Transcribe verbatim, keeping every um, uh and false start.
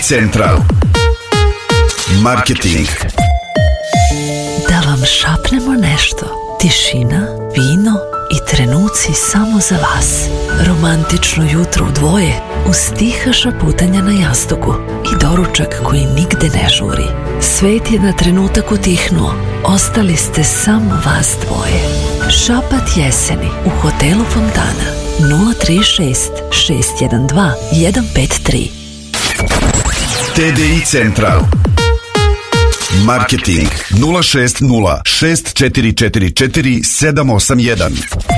Central Marketing. Da vam šapnemo nešto. Tišina, vino i trenuci samo za vas. Romantično jutro u dvoje uz tiha šaputanja na jastuku i doručak koji nigde ne žuri. Svet je na trenutak utihnuo. Ostali ste samo vas dvoje. Šapat jeseni u hotelu Fontana. nula tri šest šest jedan dva jedan pet tri. T D I Central Marketing nula šest nula šest četiri četiri četiri sedam osam jedan.